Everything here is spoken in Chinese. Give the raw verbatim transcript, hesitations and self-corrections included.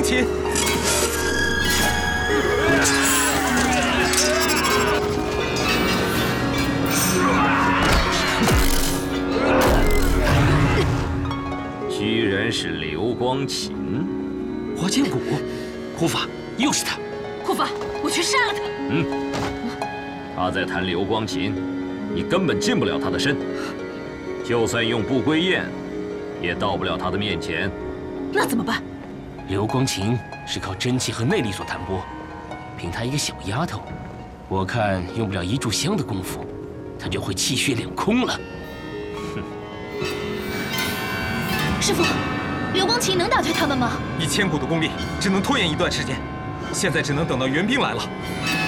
琴。 居然是流光琴， 花千骨，护法，又是他！ 护法，我去杀了他！ 嗯，他在弹流光琴，你根本近不了他的身，就算用不归雁，也到不了他的面前。 那怎么办？ 流光琴是靠真气和内力所弹拨，凭她一个小丫头，我看用不了一炷香的功夫，她就会气血两空了。 哼！ 师傅，流光琴能打退他们吗？ 以千骨的功力，只能拖延一段时间，现在只能等到援兵来了。